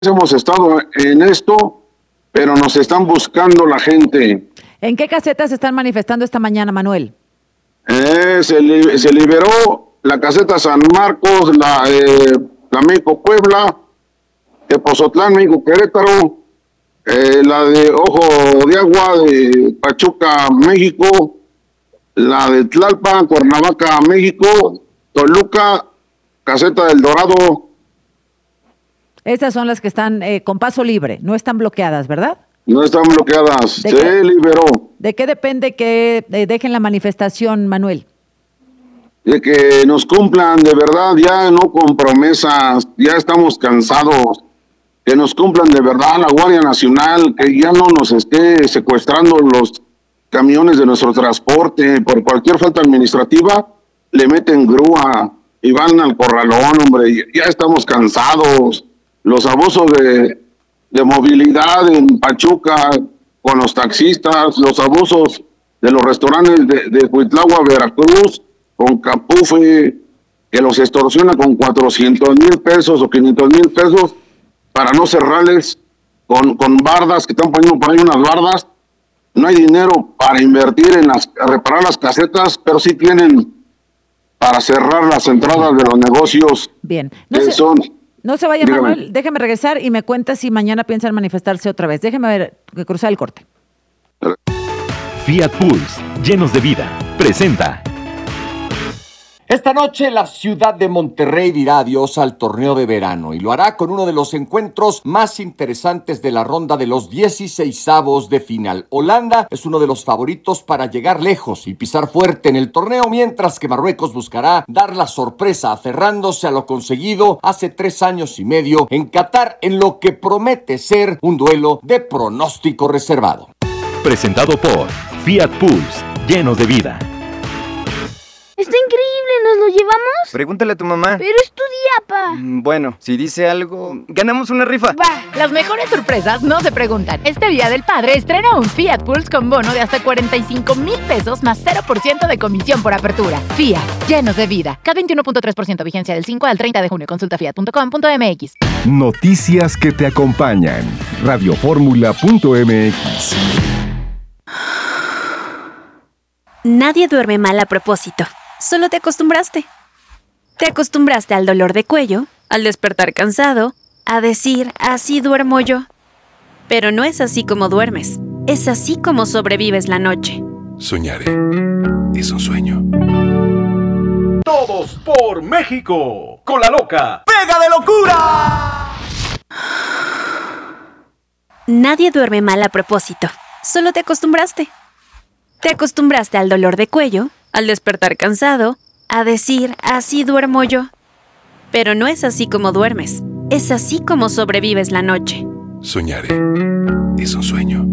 hemos estado en esto, pero nos están buscando la gente. ¿En qué casetas se están manifestando esta mañana, Manuel? Se liberó la caseta San Marcos, la México Puebla, Tepozotlán, México Querétaro, la de Ojo de Agua de Pachuca, México, la de Tlalpan, Cuernavaca, México, Toluca, caseta del Dorado. Estas son las que están con paso libre, no están bloqueadas, ¿verdad? No están bloqueadas, se liberó. ¿De qué depende que dejen la manifestación, Manuel? De que nos cumplan de verdad, ya no con promesas, ya estamos cansados, que nos cumplan de verdad la Guardia Nacional, que ya no nos esté secuestrando los camiones de nuestro transporte, por cualquier falta administrativa, le meten grúa y van al corralón, hombre, ya estamos cansados, los abusos de movilidad en Pachuca con los taxistas, los abusos de los restaurantes de Huitlahua, Veracruz, con Capufe, que los extorsiona con 400,000 pesos o 500,000 pesos para no cerrarles, con bardas, que están poniendo por ahí unas bardas. No hay dinero para invertir a reparar las casetas, pero sí tienen para cerrar las entradas de los negocios. Bien. No se vaya, dígame. Manuel, déjeme regresar y me cuenta si mañana piensan manifestarse otra vez. Déjeme cruzar el corte. Fiat Pulse, llenos de vida, presenta. Esta noche la ciudad de Monterrey dirá adiós al torneo de verano y lo hará con uno de los encuentros más interesantes de la ronda de los 16avos de final. Holanda es uno de los favoritos para llegar lejos y pisar fuerte en el torneo, mientras que Marruecos buscará dar la sorpresa aferrándose a lo conseguido hace 3 años y medio en Qatar, en lo que promete ser un duelo de pronóstico reservado. Presentado por Fiat Pulse, llenos de vida. ¡Está increíble! ¿Nos lo llevamos? Pregúntale a tu mamá. Pero es tu día, pa. Bueno, si dice algo, ganamos una rifa. Va, las mejores sorpresas no se preguntan. Este Día del Padre estrena un Fiat Pulse con bono de hasta 45,000 pesos más 0% de comisión por apertura. Fiat, llenos de vida. CAT 21.3%, vigencia del 5 al 30 de junio. Consulta fiat.com.mx. Noticias que te acompañan. Radioformula.mx. Nadie duerme mal a propósito. Solo te acostumbraste. Te acostumbraste al dolor de cuello, al despertar cansado, a decir, así duermo yo. Pero no es así como duermes. Es así como sobrevives la noche. Soñaré. Es un sueño. Todos por México. Con la loca. ¡Pega de locura! Nadie duerme mal a propósito. Solo te acostumbraste. Te acostumbraste al dolor de cuello, al despertar cansado, a decir, así duermo yo. Pero no es así como duermes. Es así como sobrevives la noche. Soñaré. Es un sueño.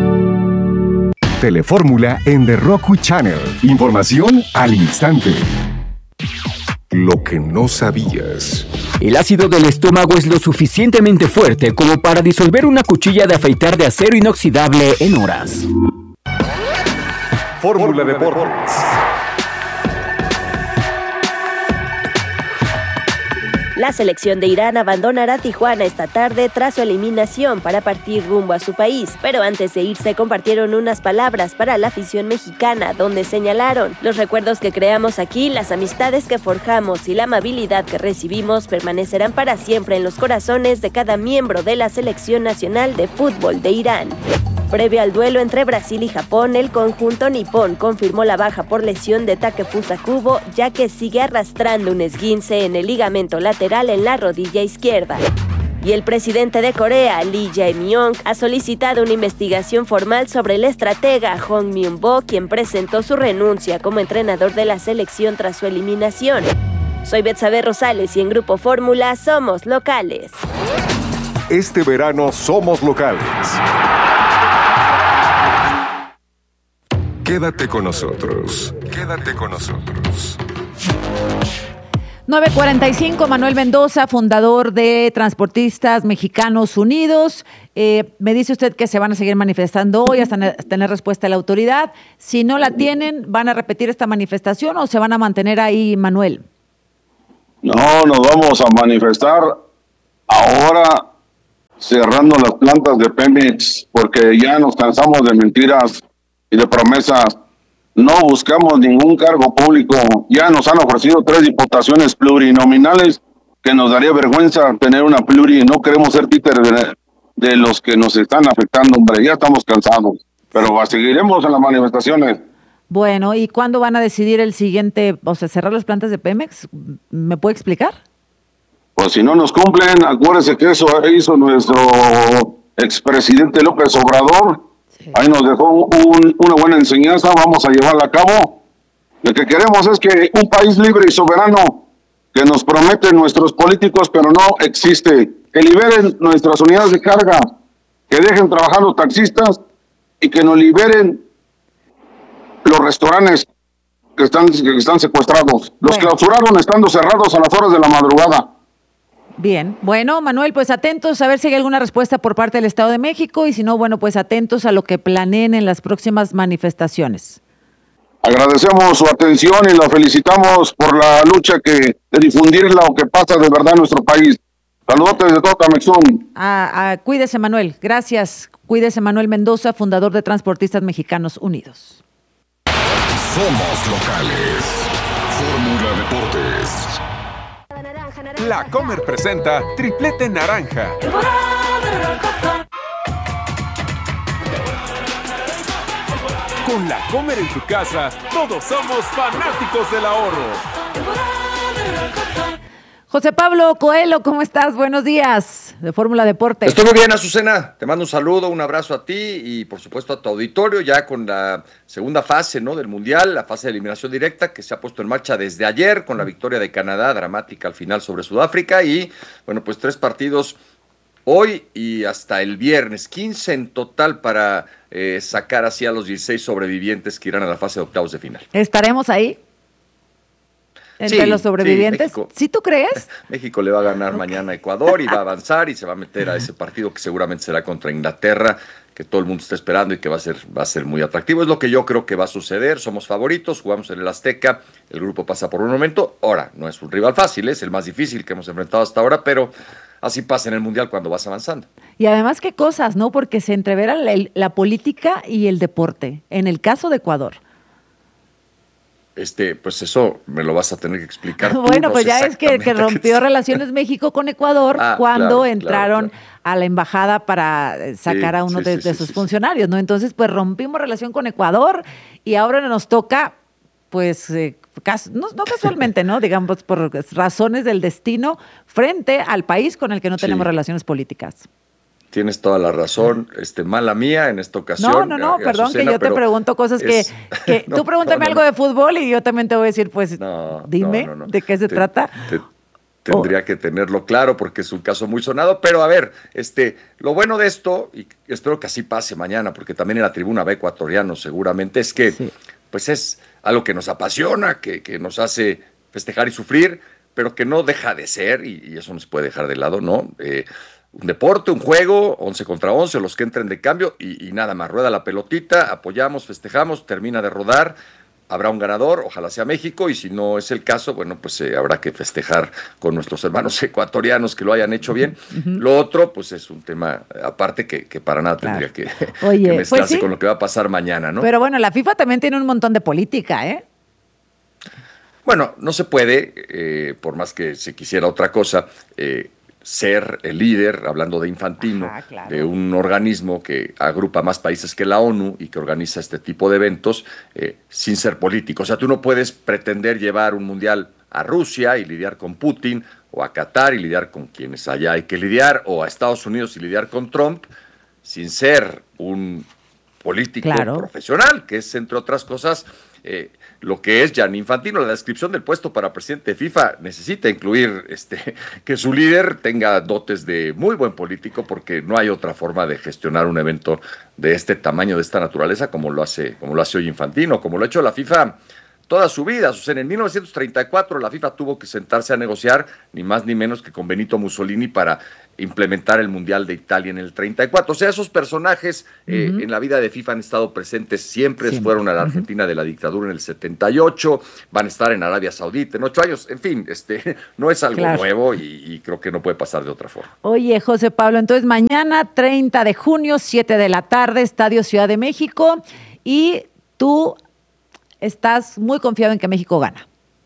Telefórmula en The Roku Channel. Información al instante. Lo que no sabías. El ácido del estómago es lo suficientemente fuerte como para disolver una cuchilla de afeitar de acero inoxidable en horas. Fórmula Deportes. La selección de Irán abandonará Tijuana esta tarde tras su eliminación para partir rumbo a su país, pero antes de irse compartieron unas palabras para la afición mexicana, donde señalaron: los recuerdos que creamos aquí, las amistades que forjamos y la amabilidad que recibimos permanecerán para siempre en los corazones de cada miembro de la selección nacional de fútbol de Irán. Previo al duelo entre Brasil y Japón, el conjunto nipón confirmó la baja por lesión de Takefusa Kubo, ya que sigue arrastrando un esguince en el ligamento lateral en la rodilla izquierda. Y el presidente de Corea, Lee Jae-myung, ha solicitado una investigación formal sobre el estratega Hong Myung-bo, quien presentó su renuncia como entrenador de la selección tras su eliminación. Soy Betsabe Rosales y en Grupo Fórmula somos locales. Este verano somos locales. Quédate con nosotros. Quédate con nosotros. 9:45, Manuel Mendoza, fundador de Transportistas Mexicanos Unidos. Me dice usted que se van a seguir manifestando hoy hasta tener respuesta de la autoridad. Si no la tienen, ¿van a repetir esta manifestación o se van a mantener ahí, Manuel? No, nos vamos a manifestar ahora cerrando las plantas de Pemex, porque ya nos cansamos de mentiras y de promesas. No buscamos ningún cargo público. Ya nos han ofrecido 3 diputaciones plurinominales, que nos daría vergüenza tener una pluri. No queremos ser títeres de los que nos están afectando, hombre. Ya estamos cansados, pero seguiremos en las manifestaciones. Bueno, ¿y cuándo van a decidir el siguiente, o sea, cerrar las plantas de Pemex? ¿Me puede explicar? Pues si no nos cumplen, acuérdense que eso hizo nuestro expresidente López Obrador. Sí. Ahí nos dejó una buena enseñanza, vamos a llevarla a cabo. Lo que queremos es que un país libre y soberano, que nos prometen nuestros políticos, pero no existe. Que liberen nuestras unidades de carga, que dejen trabajar los taxistas y que nos liberen los restaurantes que están secuestrados. Los clausuraron estando cerrados a las horas de la madrugada. Bien, bueno, Manuel, pues atentos a ver si hay alguna respuesta por parte del Estado de México y si no, bueno, pues atentos a lo que planeen en las próximas manifestaciones. Agradecemos su atención y la felicitamos por la lucha de difundir lo que pasa de verdad en nuestro país. Saludos desde Totamexón. Cuídese, Manuel. Gracias. Cuídese, Manuel Mendoza, fundador de Transportistas Mexicanos Unidos. Somos locales. Fórmula Deportes. La Comer presenta Triplete Naranja. Con La Comer en tu casa, todos somos fanáticos del ahorro. José Pablo Coelho, ¿cómo estás? Buenos días, de Fórmula Deportes. Estoy muy bien, Azucena. Te mando un saludo, un abrazo a ti y por supuesto a tu auditorio, ya con la segunda fase, ¿no?, del Mundial, la fase de eliminación directa que se ha puesto en marcha desde ayer con la victoria de Canadá, dramática al final sobre Sudáfrica y, bueno, pues 3 partidos hoy y hasta el viernes, 15 en total para sacar así a los 16 sobrevivientes que irán a la fase de octavos de final. ¿Estaremos ahí? Entre los sobrevivientes. Sí, ¿Sí tú crees? México le va a ganar mañana a Ecuador y va a avanzar y se va a meter a ese partido que seguramente será contra Inglaterra, que todo el mundo está esperando y que va a ser muy atractivo. Es lo que yo creo que va a suceder. Somos favoritos, jugamos en el Azteca, el grupo pasa por un momento. Ahora, no es un rival fácil, es el más difícil que hemos enfrentado hasta ahora, pero así pasa en el Mundial cuando vas avanzando. Y además, ¿qué cosas, no? Porque se entrevera la política y el deporte, en el caso de Ecuador. Pues eso me lo vas a tener que explicar tú. Bueno, no pues sé ya es que rompió relaciones México con Ecuador cuando entraron a la embajada para sacar a uno de sus funcionarios, ¿no? Entonces, pues rompimos relación con Ecuador y ahora nos toca, pues, no casualmente, ¿no? Digamos, por razones del destino, frente al país con el que no tenemos relaciones políticas. Tienes toda la razón, mala mía en esta ocasión. No, perdón, Azucena, que yo te pregunto cosas que tú pregúntame algo de fútbol y yo también te voy a decir, pues, dime de qué se trata. Tendría que tenerlo claro porque es un caso muy sonado, pero a ver, lo bueno de esto, y espero que así pase mañana, porque también en la tribuna va ecuatorianos seguramente, es que pues es algo que nos apasiona, que nos hace festejar y sufrir, pero que no deja de ser, y eso nos puede dejar de lado, ¿no? Un deporte, un juego, 11 contra 11, los que entren de cambio y nada más, rueda la pelotita, apoyamos, festejamos, termina de rodar, habrá un ganador, ojalá sea México, y si no es el caso, bueno, pues habrá que festejar con nuestros hermanos ecuatorianos que lo hayan hecho bien. Lo otro, pues es un tema aparte que para nada tendría que mezclarse con lo que va a pasar mañana, ¿no? Pero bueno, la FIFA también tiene un montón de política, ¿eh? Bueno, no se puede, por más que se quisiera otra cosa, ser el líder, hablando de Infantino, de un organismo que agrupa más países que la ONU y que organiza este tipo de eventos sin ser político. O sea, tú no puedes pretender llevar un mundial a Rusia y lidiar con Putin, o a Qatar y lidiar con quienes allá hay que lidiar, o a Estados Unidos y lidiar con Trump, sin ser un político profesional, que es, entre otras cosas, lo que es Gianni Infantino. La descripción del puesto para presidente de FIFA necesita incluir que su líder tenga dotes de muy buen político, porque no hay otra forma de gestionar un evento de este tamaño, de esta naturaleza, como lo hace hoy Infantino, como lo ha hecho la FIFA toda su vida. O sea, en 1934 la FIFA tuvo que sentarse a negociar, ni más ni menos que con Benito Mussolini, para implementar el Mundial de Italia en el 34. O sea, esos personajes en la vida de FIFA han estado presentes siempre. Fueron a la Argentina de la dictadura en el 78, van a estar en Arabia Saudita en 8 años. En fin, no es algo nuevo y creo que no puede pasar de otra forma. Oye, José Pablo, entonces mañana 30 de junio, 7 de la tarde, Estadio Ciudad de México, y tú estás muy confiado en que México gana.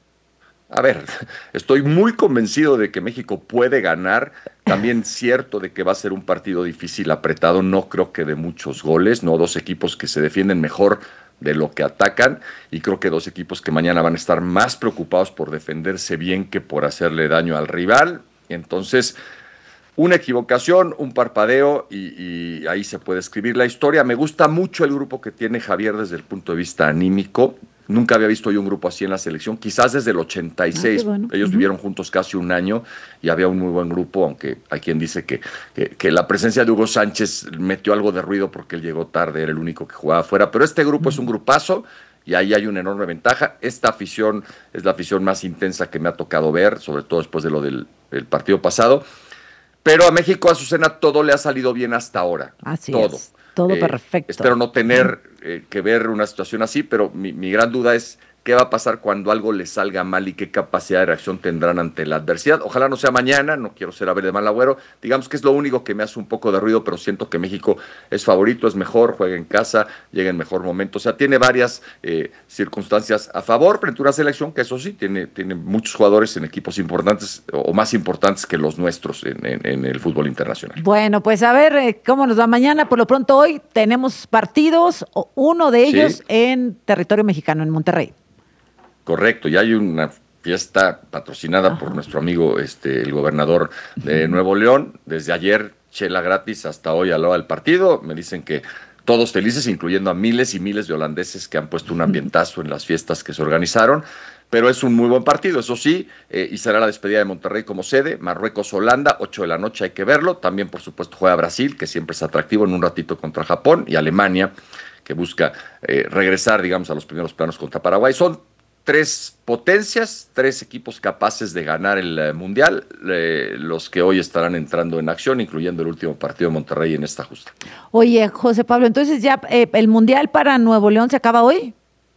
A ver, estoy muy convencido de que México puede ganar. También cierto de que va a ser un partido difícil, apretado. No creo que de muchos goles, no, dos equipos que se defienden mejor de lo que atacan, y creo que dos equipos que mañana van a estar más preocupados por defenderse bien que por hacerle daño al rival. Entonces, una equivocación, un parpadeo y ahí se puede escribir la historia. Me gusta mucho el grupo que tiene Javier desde el punto de vista anímico. Nunca había visto yo un grupo así en la selección, quizás desde el 86. Bueno. Ellos vivieron juntos casi un año y había un muy buen grupo, aunque hay quien dice que la presencia de Hugo Sánchez metió algo de ruido porque él llegó tarde, era el único que jugaba afuera. Pero este grupo es un grupazo y ahí hay una enorme ventaja. Esta afición es la afición más intensa que me ha tocado ver, sobre todo después de lo del partido pasado. Pero a México, Azucena, todo le ha salido bien hasta ahora. Así todo. Es. Todo perfecto. Espero no tener que ver una situación así, pero mi gran duda es qué va a pasar cuando algo le salga mal y qué capacidad de reacción tendrán ante la adversidad. Ojalá no sea mañana, no quiero ser a ver de mal agüero. Digamos que es lo único que me hace un poco de ruido, pero siento que México es favorito, es mejor, juega en casa, llega en mejor momento. O sea, tiene varias circunstancias a favor frente a una selección que, eso sí, tiene muchos jugadores en equipos importantes o más importantes que los nuestros en el fútbol internacional. Bueno, pues a ver cómo nos va mañana. Por lo pronto hoy tenemos partidos, uno de ellos en territorio mexicano, en Monterrey. Correcto, y hay una fiesta patrocinada por nuestro amigo el gobernador de Nuevo León. Desde ayer, chela gratis hasta hoy a la hora del partido. Me dicen que todos felices, incluyendo a miles y miles de holandeses que han puesto un ambientazo en las fiestas que se organizaron. Pero es un muy buen partido, eso sí, y será la despedida de Monterrey como sede. Marruecos-Holanda, 8 de la noche, hay que verlo. También, por supuesto, juega Brasil, que siempre es atractivo, en un ratito contra Japón, y Alemania, que busca regresar, digamos, a los primeros planos contra Paraguay. Son tres potencias, tres equipos capaces de ganar el Mundial, los que hoy estarán entrando en acción, incluyendo el último partido de Monterrey en esta justa. Oye, José Pablo, entonces ya el Mundial para Nuevo León se acaba hoy.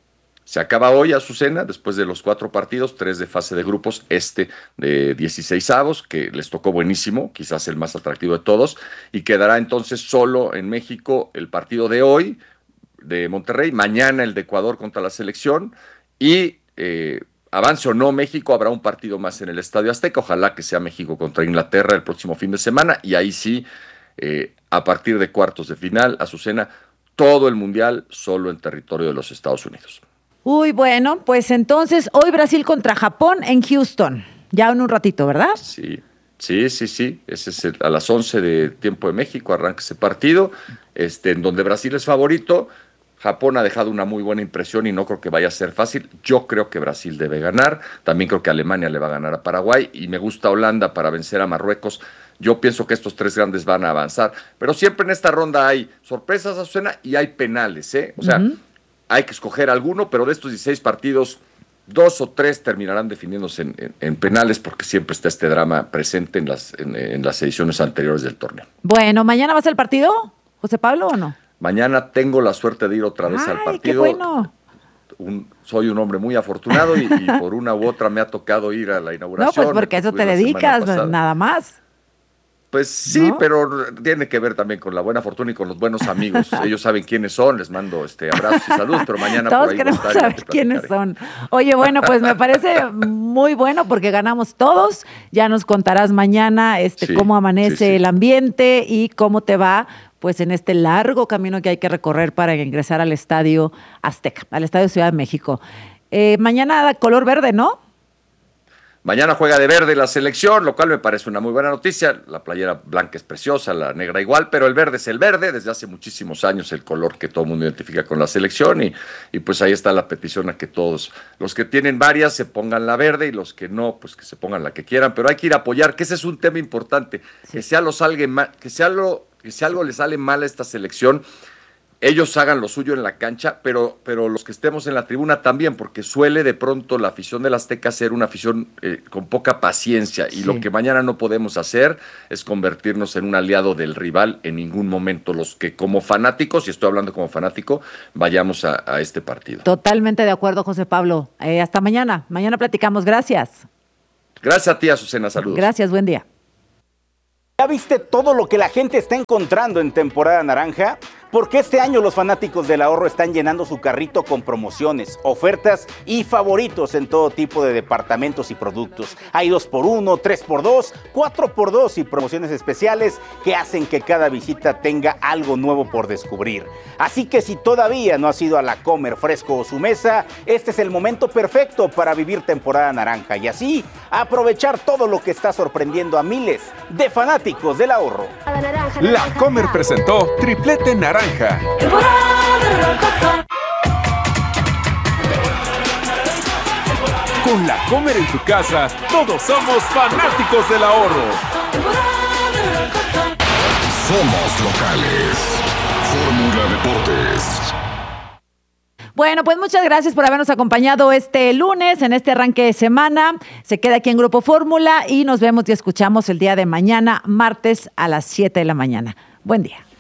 Se acaba hoy, Azucena, después de los 4 partidos, 3 de fase de grupos, de 16avos, que les tocó buenísimo, quizás el más atractivo de todos, y quedará entonces solo en México el partido de hoy, de Monterrey, mañana el de Ecuador contra la selección, y avance o no México, habrá un partido más en el Estadio Azteca, ojalá que sea México contra Inglaterra el próximo fin de semana, y ahí sí, a partir de cuartos de final, Azucena, todo el Mundial solo en territorio de los Estados Unidos. Uy, bueno, pues entonces hoy Brasil contra Japón en Houston, ya en un ratito, ¿verdad? Sí. Ese es a las 11 de tiempo de México, arranca ese partido, en donde Brasil es favorito. Japón ha dejado una muy buena impresión y no creo que vaya a ser fácil. Yo creo que Brasil debe ganar. También creo que Alemania le va a ganar a Paraguay. Y me gusta Holanda para vencer a Marruecos. Yo pienso que estos 3 grandes van a avanzar. Pero siempre en esta ronda hay sorpresas, Azucena, y hay penales, ¿eh? O sea, hay que escoger alguno, pero de estos 16 partidos, 2 o 3 terminarán definiéndose en penales, porque siempre está este drama presente en las ediciones anteriores del torneo. Bueno, ¿mañana va a ser el partido, José Pablo, o no? Mañana tengo la suerte de ir otra vez al partido. ¡Qué bueno! Soy un hombre muy afortunado y por una u otra me ha tocado ir a la inauguración. No, pues porque a eso te dedicas, nada más. Pues sí, ¿no? Pero tiene que ver también con la buena fortuna y con los buenos amigos. Ellos saben quiénes son, les mando abrazos y saludos, pero mañana todos por ahí queremos saber quiénes son. Oye, bueno, pues me parece muy bueno porque ganamos todos. Ya nos contarás mañana cómo amanece el ambiente y cómo te va pues en este largo camino que hay que recorrer para ingresar al Estadio Azteca, al Estadio Ciudad de México. Mañana color verde, ¿no? Mañana juega de verde la selección, lo cual me parece una muy buena noticia. La playera blanca es preciosa, la negra igual, pero el verde es el verde. Desde hace muchísimos años el color que todo el mundo identifica con la selección y pues ahí está la petición a que todos los que tienen varias se pongan la verde y los que no, pues que se pongan la que quieran. Pero hay que ir a apoyar, que ese es un tema importante. Que si algo le sale mal a esta selección, ellos hagan lo suyo en la cancha, pero los que estemos en la tribuna también, porque suele de pronto la afición del Azteca ser una afición con poca paciencia, y lo que mañana no podemos hacer es convertirnos en un aliado del rival en ningún momento, los que como fanáticos, y estoy hablando como fanático, vayamos a este partido. Totalmente de acuerdo, José Pablo. Hasta mañana. Mañana platicamos. Gracias. Gracias a ti, Azucena. Saludos. Gracias, buen día. ¿Ya viste todo lo que la gente está encontrando en temporada naranja? Porque este año los fanáticos del ahorro están llenando su carrito con promociones, ofertas y favoritos en todo tipo de departamentos y productos. Hay 2x1, 3x2, 4x2 y promociones especiales que hacen que cada visita tenga algo nuevo por descubrir. Así que si todavía no has ido a La Comer, Fresco o Su Mesa, este es el momento perfecto para vivir temporada naranja y así aprovechar todo lo que está sorprendiendo a miles de fanáticos del ahorro. La Comer presentó Triplete Naranja. Con La Comer en tu casa, todos somos fanáticos del ahorro. Somos locales. Fórmula Deportes. Bueno, pues muchas gracias por habernos acompañado este lunes en este arranque de semana. Se queda aquí en Grupo Fórmula y nos vemos y escuchamos el día de mañana, martes a las 7 de la mañana. Buen día.